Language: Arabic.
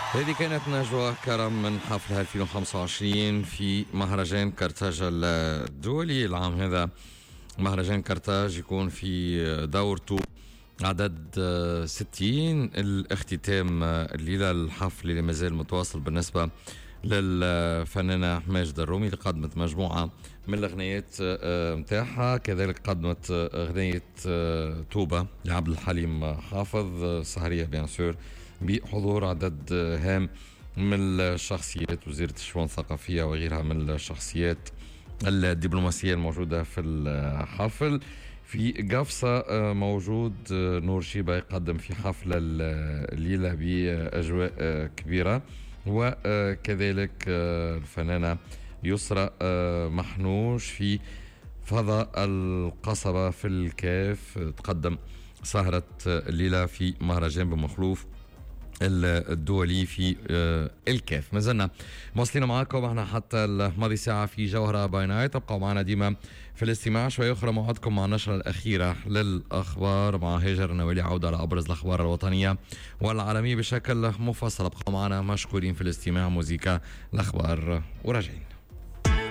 هذه كانت نجوى كرم من حفل 2025 في مهرجان كرتاج الدولي. العام هذا مهرجان كرتاج يكون في دورته عدد 60. الاختتام الليلة الحفل اللي مازال متواصل بالنسبة للفنانة ماجدة الرومي اللي قدمت مجموعة من الأغنيات متاعها، كذلك قدمت أغنية توبة لعبد الحليم حافظ، سهرية بيان سور بحضور عدد هام من الشخصيات، وزيرة الشؤون الثقافية وغيرها من الشخصيات الدبلوماسية الموجودة في الحفل. في قفصة موجود نور شيبة يقدم في حفلة الليلة بأجواء كبيرة، وكذلك الفنانة يسرى محنوش في فضاء القصبة في الكاف تقدم سهرة الليلة في مهرجان بمخلوف الدولي في الكاف. ما زلنا مواصلين معاكم احنا حتى الماضي ساعة في جوهرة باي نايت. تبقوا معنا ديما في الاستماع. شوية أخرى موعدكم مع النشرة الأخيرة للأخبار مع هاجر نوالي، عودة على أبرز الأخبار الوطنية والعالمية بشكل مفصل. ابقوا معنا مشكورين في الاستماع. موزيكا الأخبار وراجعين.